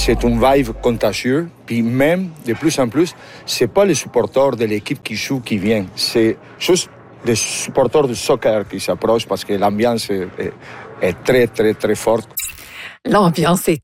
c'est une vibe contagieuse. Puis même, de plus en plus, c'est pas les supporters de l'équipe qui jouent qui viennent. C'est juste des supporters de soccer qui s'approchent parce que l'ambiance est très, très, très forte. L'ambiance est